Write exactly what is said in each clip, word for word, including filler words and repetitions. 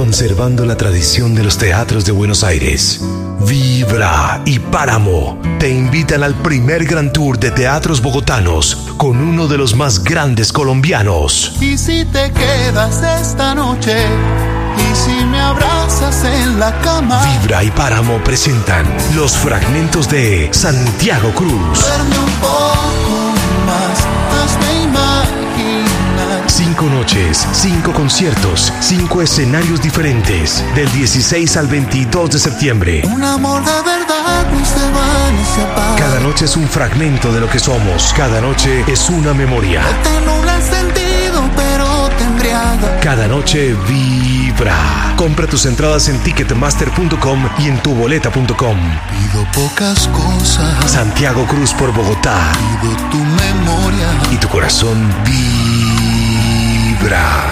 conservando la tradición de los teatros de Buenos Aires. Vibra y Páramo te invitan al primer Gran Tour de teatros bogotanos con uno de los más grandes colombianos. Y si te quedas esta noche, y si me abrazas en la cama. Vibra y Páramo presentan los fragmentos de Santiago Cruz. Duerme un poco más, hazme imaginar. Cinco noches, cinco conciertos, cinco escenarios diferentes, del dieciséis al veintidós de septiembre. Un amor de verdad no se va ni se apaga. Cada noche es un fragmento de lo que somos. Cada noche es una memoria. Te nubla el sentido, pero te embriaga. Cada noche vibra. Compra tus entradas en ticketmaster punto com y en tuboleta punto com. Pido pocas cosas. Santiago Cruz por Bogotá. Pido tu memoria. Y tu corazón vibra.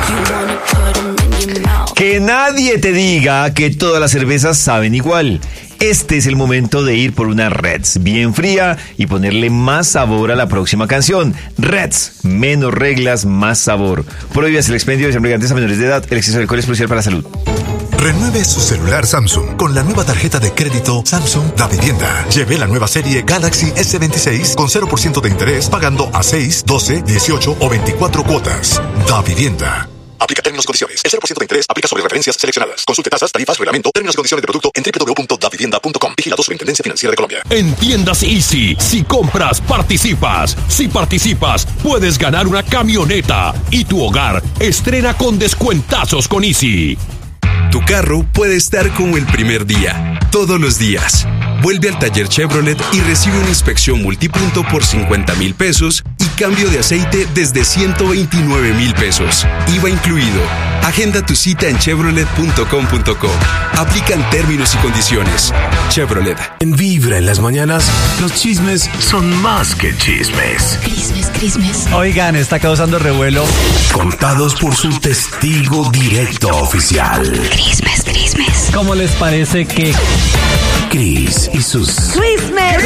Que nadie te diga que todas las cervezas saben igual. Este es el momento de ir por una Reds bien fría y ponerle más sabor a la próxima canción. Reds, menos reglas, más sabor. Prohíbas el expendio de embriagantes a menores de edad. El exceso de alcohol es perjudicial para la salud. Renueve su celular Samsung con la nueva tarjeta de crédito Samsung Da Vivienda. Lleve la nueva serie Galaxy ese veintiséis con cero por ciento de interés pagando a seis, doce, dieciocho o veinticuatro cuotas. Da Vivienda. Aplica términos y condiciones. El cero por ciento de interés aplica sobre referencias seleccionadas. Consulte tasas, tarifas, reglamento, términos y condiciones de producto en doble u doble u doble u punto da vivienda punto com. Vigilado Superintendencia Financiera de Colombia. En Tiendas Easy, si compras, participas. Si participas, puedes ganar una camioneta. Y tu hogar estrena con descuentazos con Easy. Tu carro puede estar como el primer día, todos los días. Vuelve al taller Chevrolet y recibe una inspección multipunto por cincuenta mil pesos y cambio de aceite desde ciento veintinueve mil pesos. I V A incluido. Agenda tu cita en chevrolet punto com punto co. Aplican términos y condiciones. Chevrolet. En Vibra en las mañanas, los chismes son más que chismes. Crismes, crismes. Oigan, está causando revuelo. Contados por su testigo directo oficial. Crismes, crismes. ¿Cómo les parece que Cris y sus Crismes?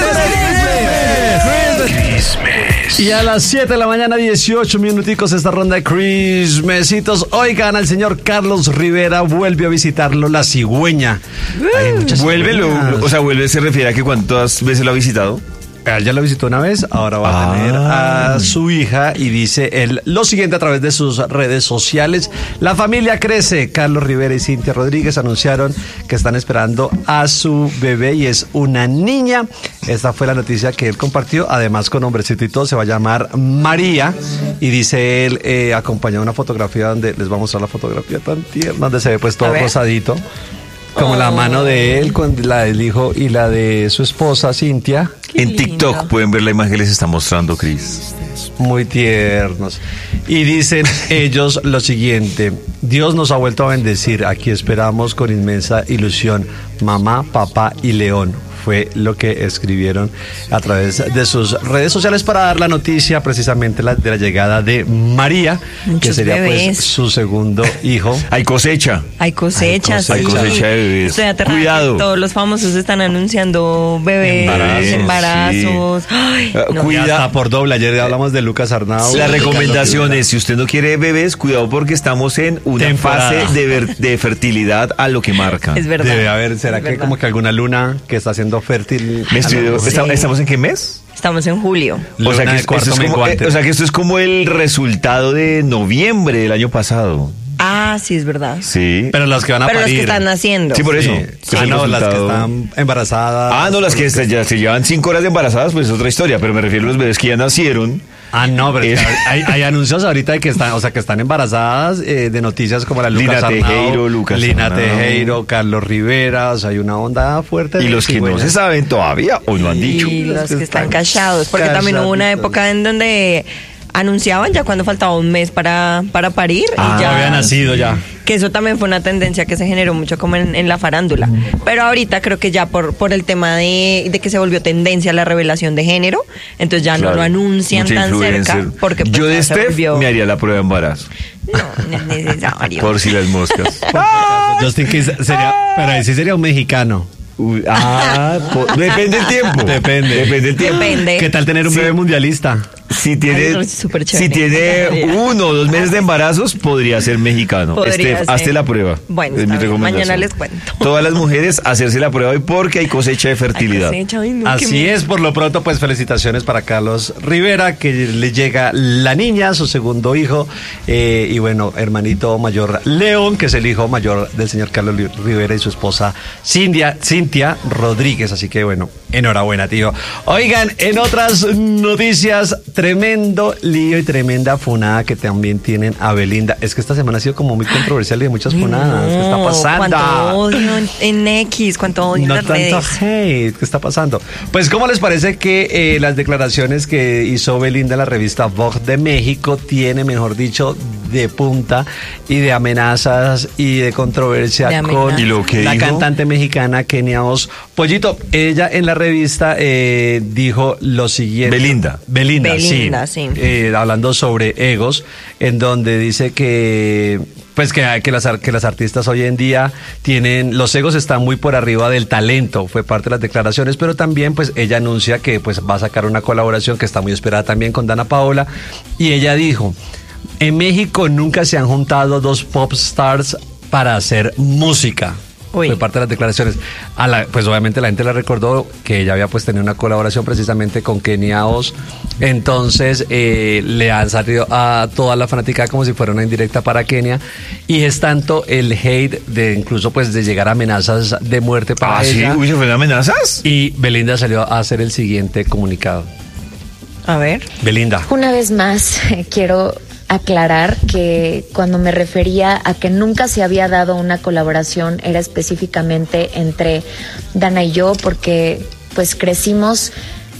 chismes? Y a las siete de la mañana, dieciocho minuticos, esta ronda de Crismesitos. Oigan, al señor Carlos Rivera vuelve a visitarlo la cigüeña. Hay muchas Vuelve, cigüeñas. lo, o sea, vuelve se refiere a que cuántas veces lo ha visitado. Él ya lo visitó una vez, ahora va a Ah. tener a su hija y dice él lo siguiente a través de sus redes sociales. La familia crece. Carlos Rivera y Cintia Rodríguez anunciaron que están esperando a su bebé y es una niña. Esta fue la noticia que él compartió, además con nombrecito y todo, se va a llamar María. Y dice él, eh, acompañado una fotografía donde les va a mostrar la fotografía tan tierna, donde se ve pues todo rosadito. Como oh. la mano de él, con la del hijo y la de su esposa, Cintia. Qué en TikTok lindo. Pueden ver la imagen que les está mostrando Cris. Muy tiernos. Y dicen ellos lo siguiente: Dios nos ha vuelto a bendecir. Aquí esperamos con inmensa ilusión. Mamá, papá y León. Fue lo que escribieron a través de sus redes sociales para dar la noticia precisamente la, de la llegada de María, Muchos que sería bebés. Pues su segundo hijo. Hay cosecha. Hay cosecha, Hay cosecha, sí. Hay cosecha de bebés. Estoy aterrada. Cuidado. Todos los famosos están anunciando bebés, embarazos. embarazos. Sí. Ay, uh, no. Cuida por doble. Ayer hablamos de Lucas Arnau. Sí. La recomendación es, si usted no quiere bebés, cuidado porque estamos en una Temporada. fase de, ver, de fertilidad a lo que marca. Es verdad. Debe haber, ¿será es que verdad. como que alguna luna que está siendo fértil? Me estoy, sí. ¿Estamos en qué mes? Estamos en julio. O sea, que esto es como, eh, o sea que esto es como el resultado de noviembre del año pasado. Ah, sí, es verdad. Sí. Pero las que van a Pero parir. los que están naciendo. Sí, por eso. Sí. Ah, no, las que están embarazadas. Ah, no, las que se, ya se llevan cinco horas de embarazadas, pues es otra historia. Pero me refiero a los bebés que ya nacieron. Ah, no, pero es... hay, hay anuncios ahorita de que están, o sea, que están embarazadas eh, de noticias como la Lucas Lina Arnau, Tejero, Lucas Lina Arnau. Tejero, Carlos Rivera, o sea, hay una onda fuerte. Y los que no se saben todavía o no han dicho. Y los que están callados, porque también hubo una época en donde anunciaban ya cuando faltaba un mes para, para parir. Ah, y ya había nacido ya. Que eso también fue una tendencia que se generó mucho como en, en la farándula. Pero ahorita creo que ya por, por el tema de, de que se volvió tendencia la revelación de género, entonces ya claro, no lo anuncian tan cerca. Porque pues, yo de Steph volvió... me haría la prueba de embarazo. No, no es necesario. Por si las moscas. Justin Case sería, pero ahí sí sería un mexicano. Uy, ah, po, depende del tiempo. Depende. Depende del tiempo. Depende. ¿Qué tal tener un sí. bebé mundialista? si tiene, Ay, súper chévere. si tiene uno o dos meses de embarazos, podría ser mexicano. Podría Steph, ser. hazte la prueba. Bueno, es está mi bien, recomendación. mañana les cuento. Todas las mujeres hacerse la prueba hoy porque hay cosecha de fertilidad. Ay, cosecha, ay, no, qué Así miedo. es, por lo pronto, pues felicitaciones para Carlos Rivera, que le llega la niña, su segundo hijo, eh, y bueno, hermanito mayor León, que es el hijo mayor del señor Carlos Rivera y su esposa Cintia, Cintia Rodríguez. Así que bueno, enhorabuena, tío. Oigan, en otras noticias, tremendo lío y tremenda funada que también tienen a Belinda. Es que esta semana ha sido como muy controversial y de muchas funadas. ¿Qué está pasando? Cuánto odio en, en X, cuánto odio No en las tanto redes. hate, ¿qué está pasando? Pues, ¿cómo les parece que eh, las declaraciones que hizo Belinda en la revista Vogue de México tiene, mejor dicho, de punta y de amenazas y de controversia De con amenazas. ¿Y lo que la dijo? cantante mexicana Kenia Os? Pollito, ella en la revista eh, dijo lo siguiente. Belinda. Belinda, Belinda, sí. sí. Eh, hablando sobre egos, en donde dice que pues que, que, las, que las artistas hoy en día tienen, los egos están muy por arriba del talento, fue parte de las declaraciones, pero también pues ella anuncia que pues va a sacar una colaboración que está muy esperada también con Dana Paola, y ella dijo: en México nunca se han juntado dos pop stars para hacer música. Uy. Fue parte de las declaraciones. A la, pues obviamente la gente le recordó que ella había pues tenido una colaboración precisamente con Kenia Os. Entonces eh, le han salido a toda la fanática como si fuera una indirecta para Kenia. Y es tanto el hate de incluso pues de llegar a amenazas de muerte para Ah, sí, ella. uy, ¿se fueron amenazas? Y Belinda salió a hacer el siguiente comunicado. A ver. Belinda. Una vez más, eh, quiero aclarar que cuando me refería a que nunca se había dado una colaboración era específicamente entre Dana y yo, porque pues crecimos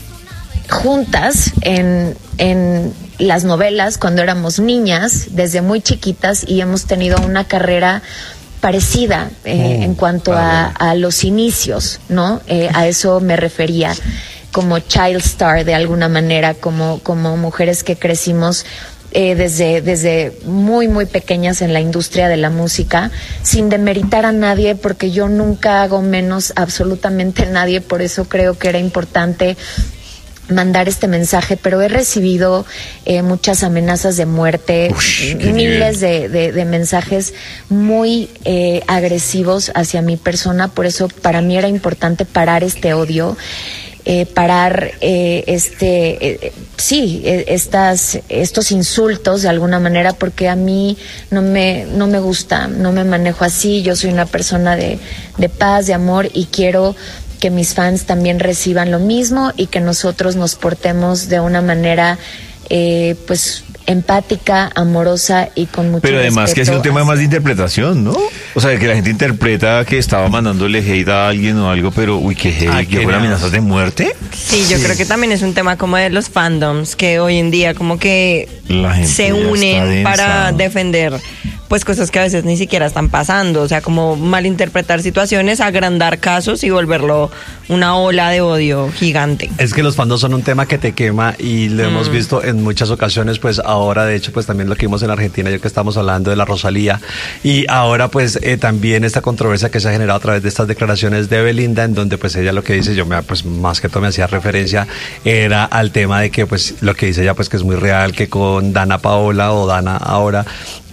juntas en, en las novelas cuando éramos niñas, desde muy chiquitas, y hemos tenido una carrera parecida eh, Mm, en cuanto a, a los inicios, ¿no? Eh, a eso me refería, como child star de alguna manera, como, como mujeres que crecimos eh, desde, desde muy, muy pequeñas en la industria de la música, sin demeritar a nadie, porque yo nunca hago menos absolutamente a nadie, por eso creo que era importante mandar este mensaje, pero he recibido eh, muchas amenazas de muerte, Ush, qué miles de, de, de mensajes muy eh, agresivos hacia mi persona, por eso para mí era importante parar este odio. Eh, parar eh, este eh, sí eh, estas estos insultos de alguna manera, porque a mí no me no me gusta, no me manejo así. Yo soy una persona de, de paz, de amor, y quiero que mis fans también reciban lo mismo y que nosotros nos portemos de una manera eh, pues empática, amorosa y con mucho Pero además que es respeto un tema hacia- más de interpretación, ¿no? O sea, que la gente interpreta que estaba mandándole hate a alguien o algo, pero uy, qué hate, Ay, que qué fueron nada. amenazas de muerte. Sí, yo creo que también es un tema como de los fandoms, que hoy en día como que La gente se ya está unen densa. para defender pues cosas que a veces ni siquiera están pasando, o sea, como malinterpretar situaciones, agrandar casos y volverlo una ola de odio gigante. Es que los fandoms son un tema que te quema y lo hemos Mm. visto en muchas ocasiones, pues ahora de hecho pues también lo que vimos en Argentina, yo que estamos hablando de la Rosalía, y ahora pues eh, también esta controversia que se ha generado a través de estas declaraciones de Belinda, en donde pues ella lo que dice, yo me pues más que todo me hacía referencia era al tema de que pues lo que dice ella pues que es muy real, que con Dana Paola o Dana ahora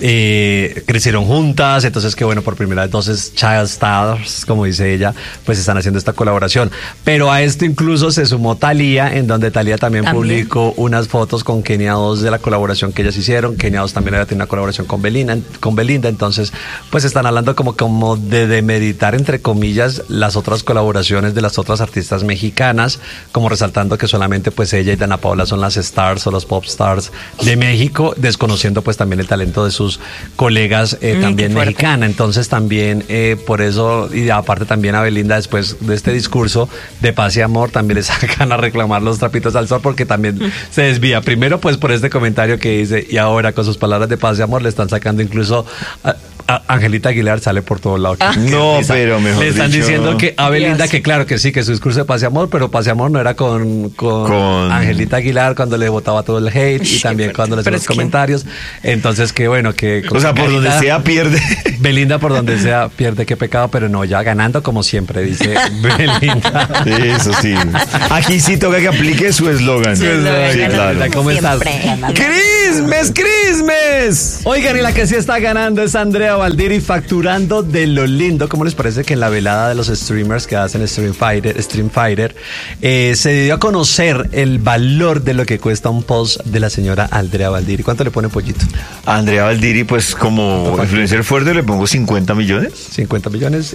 eh, crecieron juntas, entonces que bueno, por primera vez entonces child stars, como dice ella, pues están haciendo esta colaboración. Pero a esto incluso se sumó Thalía, en donde Thalía también, También. publicó unas fotos con Kenia Os de la colaboración que ellas hicieron. Kenia Os también había tenido una colaboración con Belinda, con Belinda, entonces pues están hablando como, como de demeritar entre comillas las otras colaboraciones de las otras artistas mexicanas, como resaltando que solamente pues ella y Dana Paola son las stars o los pop stars de México, desconociendo pues también el talento de sus colegas eh, Mm, también qué fuerte. mexicanas. Entonces también eh, por eso, y aparte también a Belinda después de este discurso de paz y amor también le sacan a reclamar los trapitos al sol, porque también se desvía primero pues por este comentario que dice, y ahora con sus palabras de paz y amor le están sacando incluso a, a Angelita Aguilar, sale por todos lados. Ah. No, pero mejor le están dicho- diciendo que a Belinda Dios. que claro que sí, que su discurso de paz y amor, pero paz y amor no era con, con, Con- Angelita Aguilar cuando le botaba todo el hate, y Uy, también qué cuando le hacía pero los es que- comentarios. Entonces que bueno, porque... O sea, por donde sea pierde. Belinda por donde sea pierde, qué pecado, pero no, ya ganando como siempre, dice Belinda. Eso sí. Aquí sí toca que aplique su eslogan. Sí, sí, claro. ¿Cómo estás? ¡Christmas, Christmas! Oigan, y la que sí está ganando es Andrea Valdiri, facturando de lo lindo. ¿Cómo les parece que en la velada de los streamers que hacen Stream Fighter, Stream Fighter eh, se dio a conocer el valor de lo que cuesta un post de la señora Andrea Valdiri? ¿Cuánto le pone Pollito? A Andrea Valdiri, pues como influencer fuerte le pongo cincuenta millones. cincuenta millones.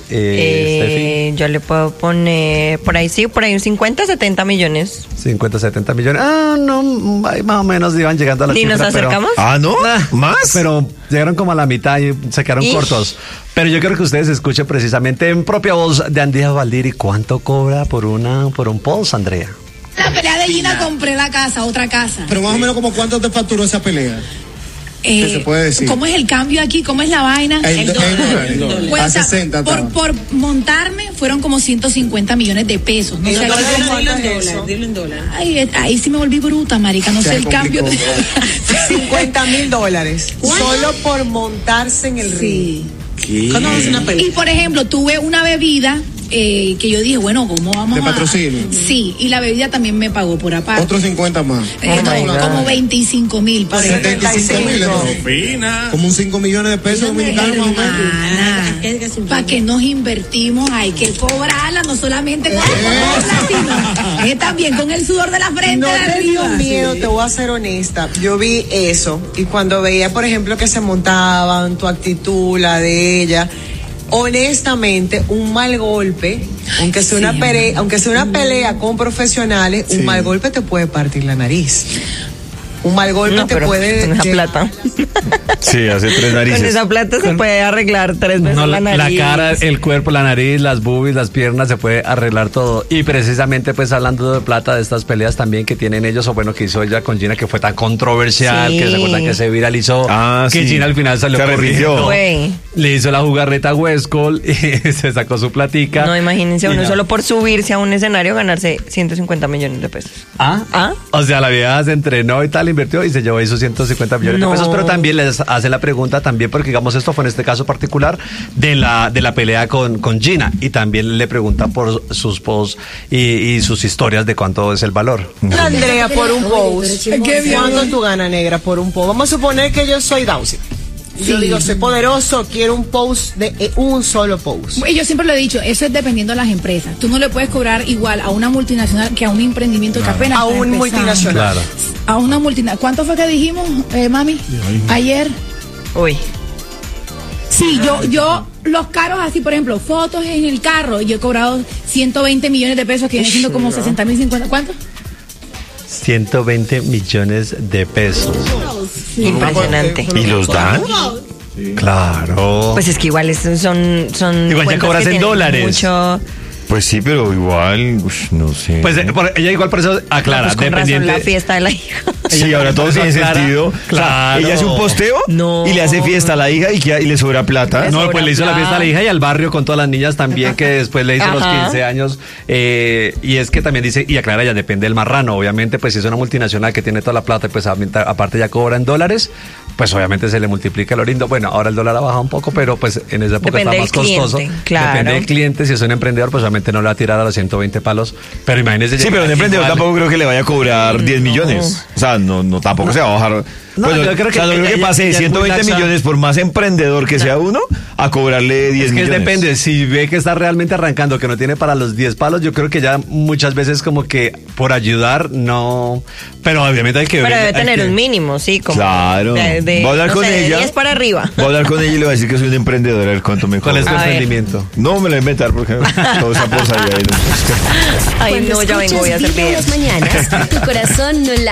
Eh, eh, yo le puedo poner por ahí, sí, por ahí un cincuenta, setenta millones. cincuenta, setenta millones. Ah, no, más o menos iban llegando a la ¿Y cifra. nos acercamos? Pero, ah, ¿no? Nah, ¿Más? Pero llegaron como a la mitad y se quedaron Ish. cortos. Pero yo quiero que ustedes escuchen precisamente en propia voz de Andrea Valdiri cuánto cobra por una por un post, Andrea. La pelea de Gina compré la casa, otra casa. Pero más o menos como cuánto te facturó esa pelea. Eh, ¿Qué se puede decir? ¿Cómo es el cambio aquí? ¿Cómo es la vaina? El, el el dólar. dólar, el dólar. Pues, A o sea, sesenta por, por montarme fueron como ciento cincuenta millones de pesos. No sé, Dilo en dólar, dólar, dilo en dólar. Ay, ahí sí me volví bruta, marica. No Se sé el complicó. cambio. cincuenta mil dólares. Solo por montarse en el ring. Sí. ¿Cuándo vas a una pelea? Y por ejemplo, tuve una bebida eh, que yo dije, bueno, ¿cómo vamos ¿De a...? patrocinio? Sí, y la bebida también me pagó por aparte. Otros cincuenta más. Eh, Oh, no, como veinticinco mil. Por ejemplo. setenta y cinco mil. Como un cinco millones de pesos dominicanos más o menos. ¿Para qué nos invertimos? Hay que cobrarla, no solamente con cobrarla, sino eh, también con el sudor de la frente. No de te dio arriba. miedo, te voy a ser honesta. Yo vi eso y cuando veía, por ejemplo, que se montaban, tu actitud, la de ella, honestamente, un mal golpe, aunque sea Sí, una pelea, amor. aunque sea una pelea con profesionales, Sí. un mal golpe te puede partir la nariz. Un mal golpe No, te pero puede con esa llegar- plata. Sí, hace tres Con narices. esa plata se puede arreglar tres veces No, la la, nariz. cara, el cuerpo, la nariz, las boobies, las piernas, se puede arreglar todo. Y precisamente, pues hablando de plata, de estas peleas también que tienen ellos, o bueno, que hizo ella con Gina, que fue tan controversial, Sí. que se acuerdan que se viralizó, Ah, que sí. Gina al final salió Se arrepintió. corriendo, Güey. le hizo la jugarreta a Huescol y se sacó su platica. No, imagínense Y uno ya. solo por subirse a un escenario ganarse ciento cincuenta millones de pesos. ¿Ah? ¿Ah? O sea, la vieja se entrenó y tal, invirtió y se llevó esos ciento cincuenta millones No. de pesos, pero también les hace la pregunta también, porque digamos esto fue en este caso particular de la de la pelea con, con Gina, y también le pregunta por sus posts y, y sus historias de cuánto es el valor. Andrea, por un post. Qué bien. ¿Cuánto tú ganas, negra, por un post? Vamos a suponer que yo soy Dowsy. Yo Sí. digo, soy poderoso, quiero un post de eh, un solo post. Y yo siempre lo he dicho, eso es dependiendo de las empresas. Tú no le puedes cobrar igual a una multinacional que a un emprendimiento que apenas A está un empezando. multinacional. Claro. A una multinacional. ¿Cuánto fue que dijimos, eh, mami? Ayer. Uy. Sí, yo, yo, los caros así, por ejemplo, fotos en el carro, yo he cobrado ciento veinte millones de pesos, que viene siendo como sesenta mil, cincuenta. ¿Cuánto? ciento veinte millones de pesos. Impresionante. ¿Y los dan? Claro. Pues es que igual es- son, son Igual ya cuentas cobras que en tienen dólares. Mucho, Pues sí, pero igual, ush, no sé. Pues eh, por- ella igual por eso aclara, pues con razón dependiente. la fiesta de la hija. Sí, ahora todo Eso tiene aclara, sentido. claro. O sea, ella hace un posteo No. y le hace fiesta a la hija y, que- y le sobra plata. No, pues le hizo la fiesta a la hija y al barrio con todas las niñas también, que después le hizo los Ajá. quince años. eh, y es que también dice, y aclara, ya depende del marrano. Obviamente, pues si es una multinacional que tiene toda la plata, pues a- aparte ya cobra en dólares, pues obviamente se le multiplica lo lindo. Bueno, ahora el dólar ha bajado un poco, pero pues en esa época Depende está más del costoso. cliente, claro. Depende del cliente. Si es un emprendedor, pues obviamente no le va a tirar a los ciento veinte palos. Pero imagínese. Sí, pero un emprendedor igual- tampoco creo que le vaya a cobrar diez millones. O sea, no, no tampoco se va a bajar. No, Pues, yo creo o sea, que no creo que ella- pase de ella es muy ciento veinte laxa. millones por más emprendedor que sea uno a cobrarle diez Es que millones. depende, si ve que está realmente arrancando, que no tiene para los diez palos, yo creo que ya muchas veces como que por ayudar, no... Pero obviamente hay que ver... Pero debe hay tener que- un mínimo, sí, como Claro. de, de, Voy a hablar no con sé, de ella. diez para arriba. Voy a hablar con ella y le voy a decir que soy un emprendedor, a ver cuánto me ¿Cuál es tu cobra. A ver. emprendimiento? No, me lo voy a inventar porque todo esa bolsa ahí. Ay, Cuando no, ya vengo, voy a hacer escuchas Vibra en videos. las mañanas, tu corazón no late.